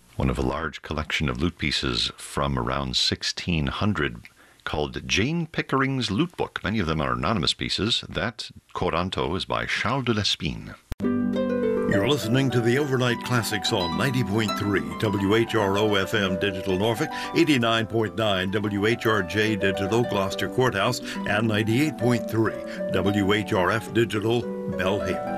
one of a large collection of lute pieces from around 1600 called Jane Pickering's Lute Book. Many of them are anonymous pieces. That Coranto is by Charles de Lespine. You're listening to the Overnight Classics on 90.3 WHRO FM Digital Norfolk, 89.9 WHRJ Digital Gloucester Courthouse, and 98.3 WHRF Digital Belhaven.